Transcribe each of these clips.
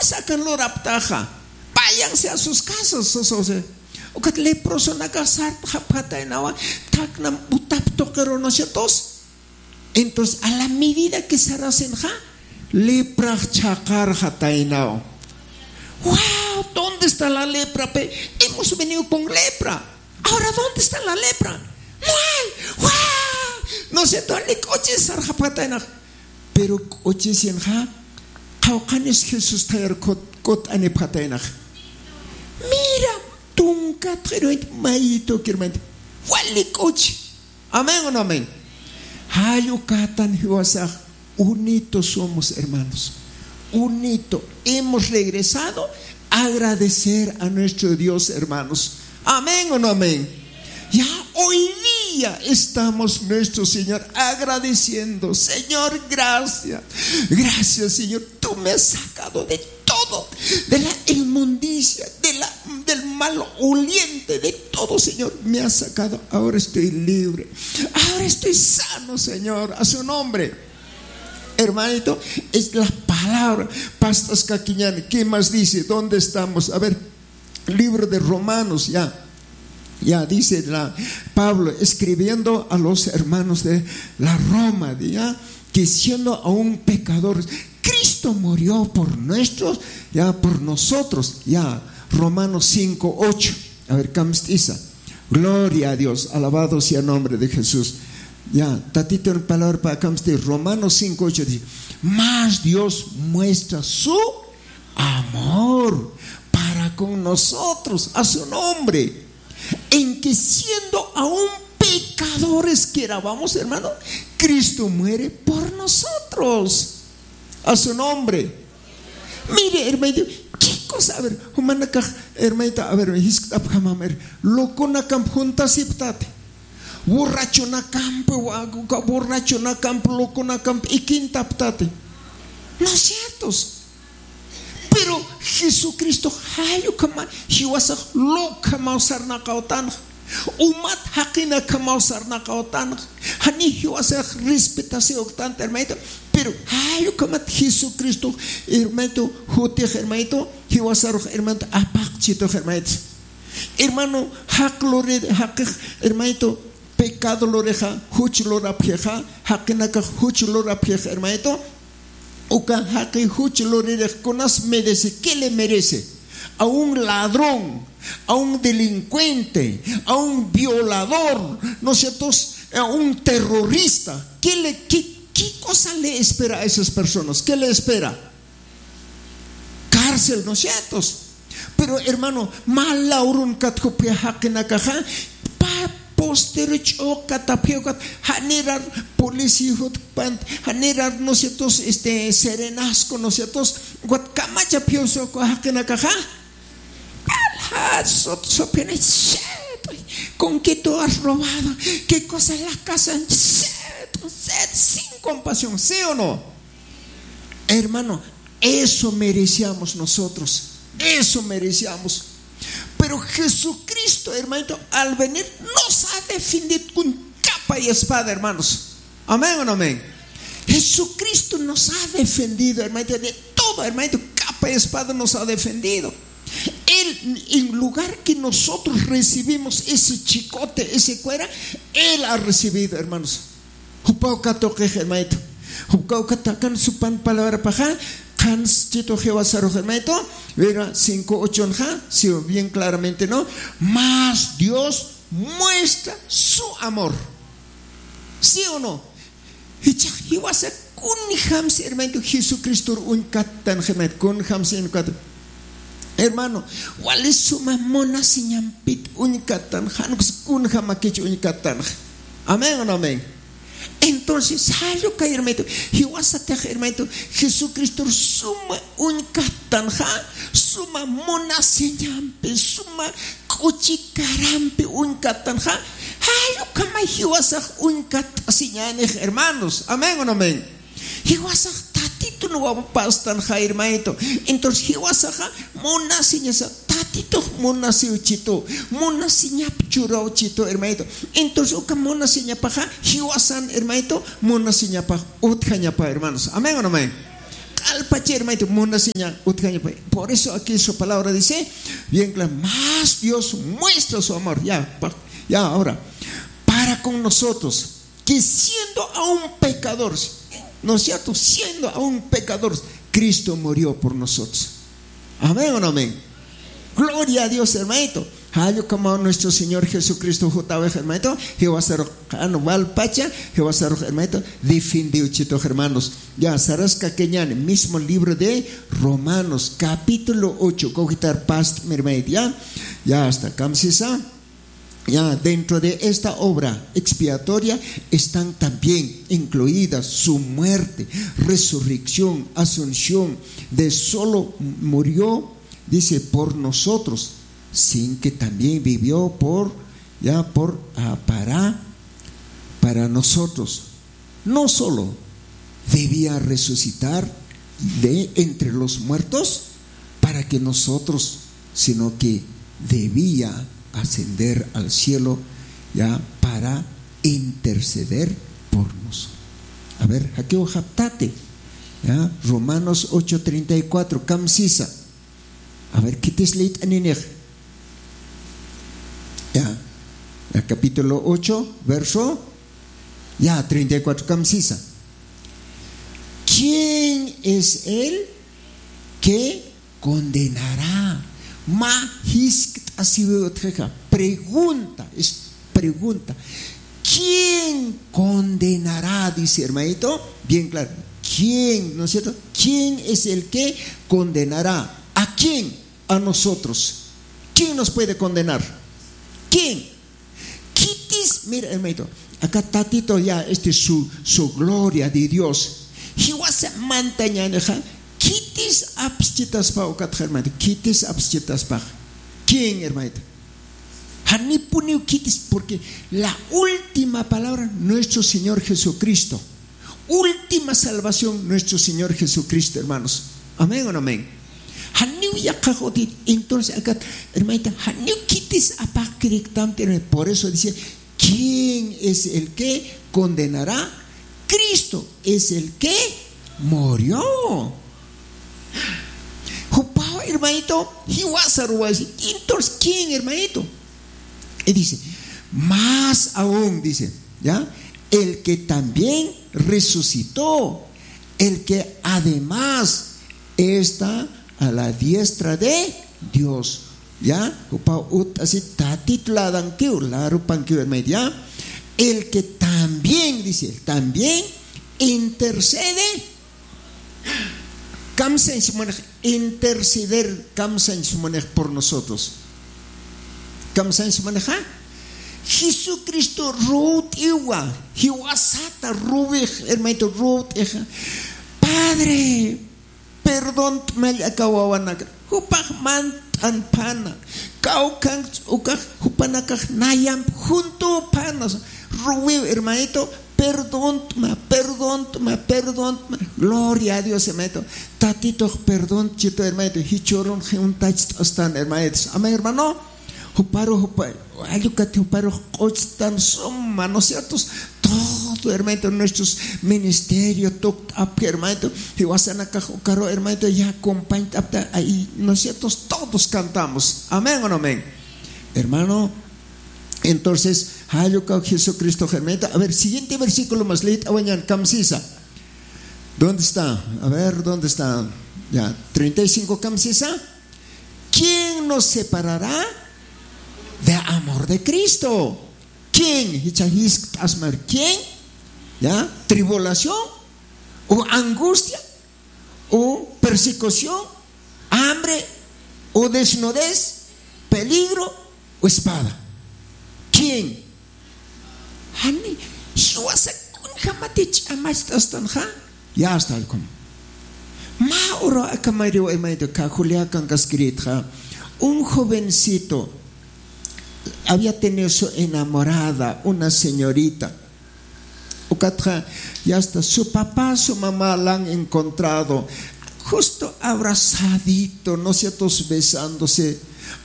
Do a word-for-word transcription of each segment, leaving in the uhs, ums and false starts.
sacan lo raptaja. Váyanse a sus casas, sosose. Ukat leproso nagasar japata nawa taknam utapto kero nosotros. Entonces, a la medida que se hacen ja, lepra chakar jatainao. Wow, ¿dónde está la lepra? Pe? Hemos venido con lepra. Ahora, ¿dónde está la lepra? No hay. Wow, no sé, dónde coches sarjapataina. Pero coches en ja, caucanes Jesús tayer kot kot anepataina. Mira, tunca treroit maito kirment. Wali coche. Amén o no amén. Hayukatan hiwasaj, unidos somos, hermanos. Unito, hemos regresado a agradecer a nuestro Dios, hermanos. Amén o no amén. Ya hoy día estamos, nuestro Señor, agradeciendo. Señor, gracias. Gracias, Señor. Tú me has sacado de todo, de la inmundicia, de la, del mal oliente, de todo, Señor. Me has sacado. Ahora estoy libre. Ahora estoy sano, Señor. A su nombre. Hermanito, es la palabra. Pastas Caquiñán, ¿qué más dice? ¿Dónde estamos? A ver, libro de Romanos, ya. Ya dice la, Pablo escribiendo a los hermanos de la Roma, ya, que siendo aún pecadores, Cristo murió por nuestros, ya por nosotros, ya. Romanos cinco, ocho. A ver, camstiza. Gloria a Dios, alabado sea el nombre de Jesús. Ya, tatito en palabra para camstiza. Romanos cinco, ocho dice: mas Dios muestra su amor para con nosotros, a su nombre, en que siendo aún pecadores que éramos, hermano, Cristo muere por nosotros, a su nombre. Mire, hermano, qué cosa, a ver, hermanita, a ver, loco na camp juntas iptate, borracho na campo, borracho na campo, loco na campo, y quintaptate. No es cierto. Pero Jesucristo, hayo kama hiwasa lo kama usar na kautan, umat hakina kama usar na kautan, hani hiwasa respetase oktan hermanito. Pero hayo kama Jesucristo, hermanito, jote hermanito, hiwasa hermanito apakchito hermanito. Hermano, haklore hak hermanito, pecado loreja, huch lorapjeja, hakina ka huch lorapjeja hermanito. Uka haki huch lorere conas merece. ¿Qué le merece? A un ladrón, a un delincuente, a un violador, ¿no es cierto? A un terrorista. ¿Qué, le, qué, qué cosa le espera a esas personas? ¿Qué le espera? Cárcel, ¿no es cierto? Pero hermano, mal laurun katkopia hakinakaja, pa posterich o katapiokat, hanerar policía pant, hanerar no cierto este serenasco, no cierto, what camacha pioso hakinakaja, alha sot sopene, con que tú has robado, qué cosa en la casa, sin compasión, ¿sí o no? Hermano, eso merecíamos nosotros, eso merecíamos. Pero Jesucristo, hermanito, al venir nos ha defendido con capa y espada, hermanos. Amén o no amén. Jesucristo nos ha defendido, hermanito, de todo, hermanito, capa y espada nos ha defendido. Él, en lugar que nosotros recibimos ese chicote, ese cuera, Él ha recibido, hermanos. Jupauca toque, hermanito. Jupauca tacan su pan palabra paja. Chito Jevasaro hermanito, verá cinco ocho, sí, bien claramente, ¿no? Mas Dios muestra su amor, ¿sí o no? Y vas a con hermanito Jesucristo un catan hermanito con hamsi hermano, ¿cuál es su mamona siñampit un catan hanux con hamakich un catan? Amén o no amén. Entonces, hayo que hermanito, hiwasate hermanito, Jesucristo suma un catanja, suma mona señampe, suma cochicarampe un catanja, hayo kama hiwasaj un catasiñane hermanos, amén o no amén. Hiwasaj tatito no va pastan hermanito, entonces hiwasaj mona señasa tatito mona siuchito, mona señap churao chito hermanito. Entonces uka mona señapaja hiwasan hermanito, mona señapa utjañapa hermanos. Amén o no amén. Por eso aquí su palabra dice, bien claro, más Dios muestra su amor. Ya, ya ahora, para con nosotros, que siendo aún pecadores, ¿no es cierto? Siendo aún pecadores, Cristo murió por nosotros. Amén o no amén. Gloria a Dios, hermanito. Hayo como nuestro Señor Jesucristo Jotawe, hermanito. Jehová ser anual pacha, Jehová ser hermanito. Defendió chito, hermanos. Ya, Sarasca Keñan, mismo libro de Romanos, capítulo ocho. Cogitar past, hermanito. Ya, ya hasta Camsisa. Ya, dentro de esta obra expiatoria están también incluidas su muerte, resurrección, asunción. De solo murió, dice, por nosotros, sin que también vivió por, ya, por, ah, para, para nosotros. No solo debía resucitar de entre los muertos para que nosotros, sino que debía ascender al cielo, ya, para interceder por nosotros. A ver, aquí ojaptate, ya, Romanos ocho treinta y cuatro, Camsisa. A ver, ¿qué te es leit aninech? Ya, ya, capítulo ocho, verso, ya, treinta y cuatro, Camsisa. ¿Quién es él que condenará? Ma hisk así pregunta, es pregunta. ¿Quién condenará? Dice hermanito, bien claro. ¿Quién? ¿No es cierto? ¿Quién es el que condenará? ¿A quién? A nosotros. ¿Quién nos puede condenar? ¿Quién? Quitis, mira hermanito, acá tatito ya, este es su, su gloria de Dios. Hiwasa mantañaneja. Quitis abschitas pa okat hermanito. Quitis abschitas pa. ¿Quién, hermanito? Hanipuniu quitis, porque la última palabra, nuestro Señor Jesucristo. Última salvación, nuestro Señor Jesucristo, hermanos. Amén o no amén. Haniu yakajotit. Entonces acá, hermanito, haniu quitis apakiriktam. Por eso dice, ¿quién es el que condenará? Cristo es el que murió. Jupao, hermanito, entonces, ¿quién, hermanito? Y dice, más aún, dice, ¿ya? El que también resucitó, el que además está a la diestra de Dios, ¿ya? Jupao, ut así, tatitladan que, la rupan que, hermanito, el que también, dice, también intercede. Interceder por nosotros. Jesucristo root iwa, hiwasata rubik, hermanito root eja. Padre, perdón me akawawanak. Hupag man anpana. Kaukan ukak hupanakak nayam junto panas. Rubi, hermanito, perdón, perdón, perdón. Gloria a Dios, hermanito. Tatito, perdón, chito, hermanito. Hichoron, un tach, están, hermanitos. Amén, hermano. Juparo, juparo, ayúcate, juparo, cochtan, son manos ciertos. Todo, hermanito, nuestros ministerios, hermanito. Y wasan acá, juparo, hermanito, ya acompaña, ahí, ¿no es cierto? Todos cantamos. Amén o no amén. Hermano, entonces, ayúcate, Jesucristo, hermanito. A ver, siguiente versículo más leído, awañan, Camsisa. ¿Dónde está? A ver, ¿dónde está? Ya, treinta y cinco, Camsisa. ¿Quién nos separará de amor de Cristo? ¿Quién? ¿Quién? ¿Ya? ¿Tribulación? ¿O angustia? ¿O persecución? ¿Hambre? ¿O desnudez? ¿Peligro? ¿O espada? ¿Quién? Ya está el como. Mauro acamario hermanito cajulia cancascrita. Un jovencito había tenido su enamorada, una señorita. Ya está, su papá, su mamá la han encontrado justo abrazadito, no sé, todos besándose.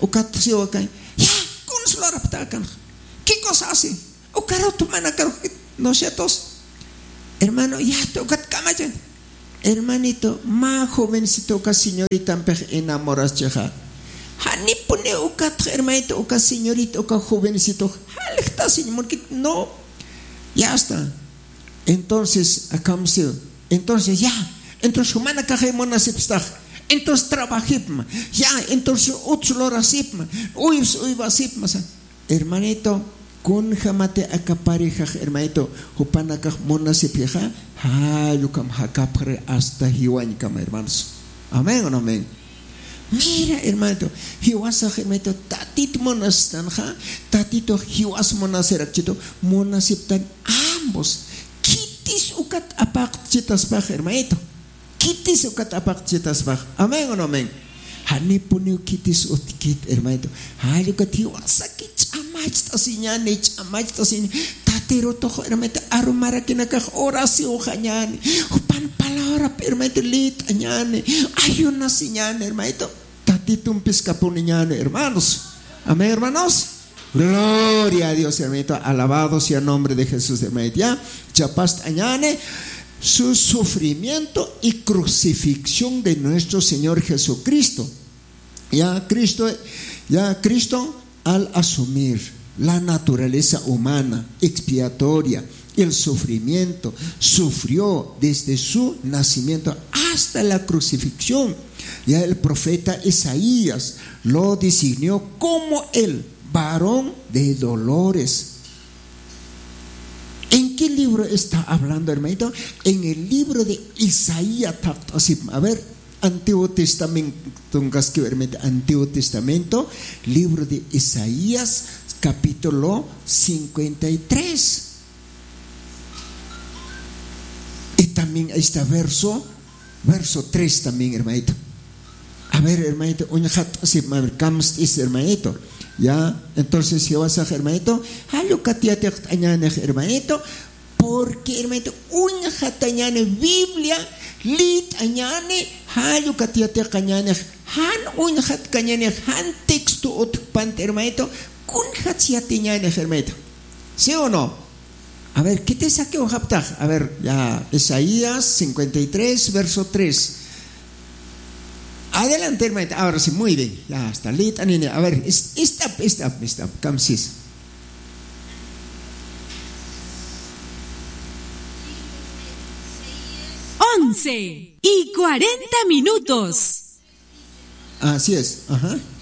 ¿Qué cosa hace? No sé, todos, hermano, ya tocat camayan. Hermanito, más jovencito que señorita enamoras cheja. Hani pone oka hermanito, oka señorita, oka jovencito. Halta señor, no. Ya está. Entonces, acá me entonces ya. Entonces, humana caja mona sipstag. Entonces, trabajipma. Ya, entonces, utsulora sipma. Uy, uy, va sipma. Hermanito, con jamate acá pareja, hermanito, hupana caja mona sipieja. Ha, yukam hakapre hasta hiwañkam, hermanos. Amén o no amén. Mira, hermanito, hiwasa, hermanito, tatito monas tanja, tatito hiwas monas erakchito, monas iptan ambos. Kitis ukat apak chitas baj, hermanito. Kitis ukat apak chitas baj. Amén o no amén. Hani puniu kitis utkit, hermanito. Hani ukat hiwasa kich amach tasinyane, amach tasinyane. Tatero tojo, hermanito, arumara kinakaj oración jañane. Upan palabra, hermanito, lit añane. Ayuna siñane, hermanito. Tatitum piscapuniñane, hermanos. Amén, hermanos. Gloria a Dios, hermanito. Alabado sea el nombre de Jesús, hermanito. Ya, chapast añane. Su sufrimiento y crucifixión de nuestro Señor Jesucristo. Ya Cristo, ya Cristo al asumir la naturaleza humana expiatoria, el sufrimiento, sufrió desde su nacimiento hasta la crucifixión. Ya el profeta Isaías lo designó como el varón de dolores. ¿En qué libro está hablando, hermanito? En el libro de Isaías. A ver, Antiguo Testamento, Antiguo Testamento, libro de Isaías, capítulo cincuenta y tres. Y también ahí está verso, verso tres también, hermanito. A ver, hermanito, uñajat así, camst es hermanito. Ya, entonces si vas a hermanito, halo katiate añane hermanito, porque hermanito, uñajat añane Biblia, lit añane, halo katiate añane, han uñajat añane, han texto ot pant hermanito, kunjat siate añane hermanito. ¿Sí o no? A ver, ¿qué te saqué un haptaj? A ver, ya, Isaías cincuenta y tres, verso tres. Adelante, hermanito. Ahora sí, muy bien. Ya está. A ver, esta, esta, esta, camsis. Once y cuarenta minutos. Así es. Ajá.